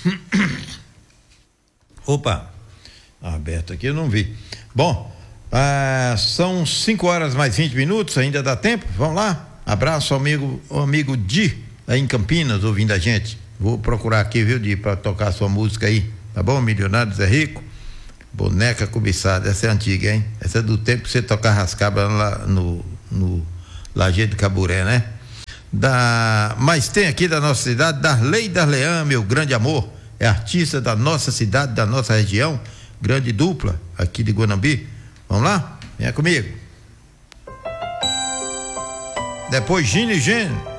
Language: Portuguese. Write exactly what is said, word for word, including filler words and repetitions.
Opa, aberto aqui eu não vi. Bom, ah, são cinco horas mais vinte minutos, ainda dá tempo? Vamos lá? Abraço ao amigo, ao amigo Di, aí em Campinas, ouvindo a gente. Vou procurar aqui, viu, Di, para tocar a sua música aí, tá bom? Milionários é Rico, Boneca Cobiçada, essa é antiga, hein? Essa é do tempo que você tocar rascaba lá no, no Lajeado de Caburé, né? Da, mas tem aqui da nossa cidade, Darley Darlean, meu grande amor, é artista da nossa cidade, da nossa região, grande dupla aqui de Guanambi. Vamos lá? Venha comigo. Depois Gino e Gênio.